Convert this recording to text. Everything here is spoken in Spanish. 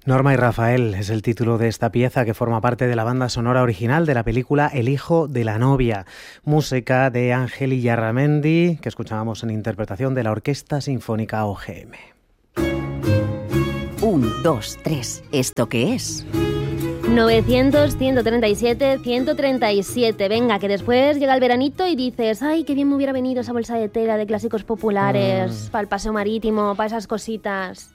Norma y Rafael es el título de esta pieza que forma parte de la banda sonora original de la película El hijo de la novia, música de Ángel Illarramendi, que escuchábamos en interpretación de la Orquesta Sinfónica OGM. 1, 2, 3, ¿esto qué es? 900, 137, 137. Venga, que después llega el veranito y dices, ay, qué bien me hubiera venido esa bolsa de tela de clásicos populares, para el paseo marítimo, para esas cositas.